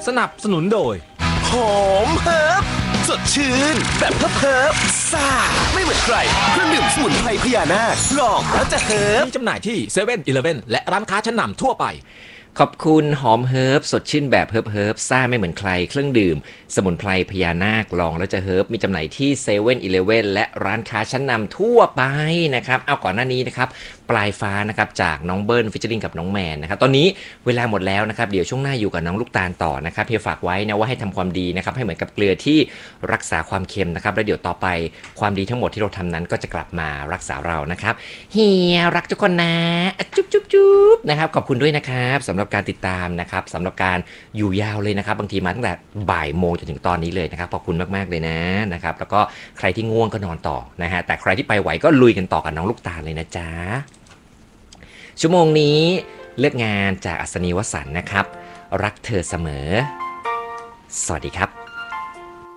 สนับสนุนโดยหอมเฮิร์บสดชื่นแบบเฮิร์บซ่าไม่เหมือนใครเครื่องดื่มสมุนไพรพญานาคลองแล้วจะเฮิร์บมีจำหน่ายที่เซเว่นอีเลฟเว่นและร้านค้าชั้นนำทั่วไปขอบคุณหอมเฮิร์บสดชื่นแบบเฮิร์บซ่าไม่เหมือนใครเครื่องดื่มสมุนไพรพญานาคลองแล้วจะเฮิร์บมีจำหน่ายที่เซเว่นอีเลฟเว่นและร้านค้าชั้นนำทั่วไปนะครับเอาก่อนหน้านี้นะครับปลายฟ้านะครับจากน้องเบิ้ลฟิชเชอริงกับน้องแมนนะครับตอนนี้เวลาหมดแล้วนะครับเดี๋ยวช่วงหน้าอยู่กับน้องลูกตาลต่อนะครับเฮียฝากไว้นะว่าให้ทำความดีนะครับให้เหมือนกับเกลือที่รักษาความเค็มนะครับแล้วเดี๋ยวต่อไปความดีทั้งหมดที่เราทำนั้นก็จะกลับมารักษาเรานะครับเฮียรักทุกคนนะจุ๊บจุ๊บจุ๊บนะครับขอบคุณด้วยนะครับสำหรับการติดตามนะครับสำหรับการอยู่ยาวเลยนะครับบางทีมาตั้งแต่บ่ายโมงจนถึงตอนนี้เลยนะครับขอบคุณมากๆเลยนะครับแล้วก็ใครที่ง่วงก็นอนต่อนะฮะแต่ใครที่ไปไหวก็ลุยกันต่อกับน้องลูกตาลเลยนะจ๊ะชั่วโมงนี้เลือกงานจากอัศนีวสันต์นะครับรักเธอเสมอสวัสดีครับ